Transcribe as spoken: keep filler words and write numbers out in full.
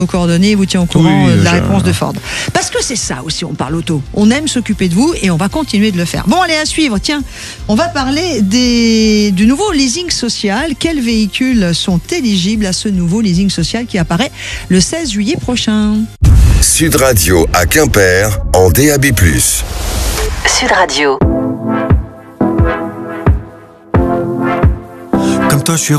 Vos coordonnées, vous tient au courant Oui, de la je- réponse de Ford. Parce que c'est ça aussi, on parle auto. On aime s'occuper de vous et on va continuer de le faire. Bon, allez, à suivre. Tiens, on va parler des, du nouveau leasing social. Quels véhicules sont éligibles à ce nouveau leasing social qui apparaît le seize juillet prochain? Sud Radio à Quimper en D A B plus. Sud Radio. Comme toi, je suis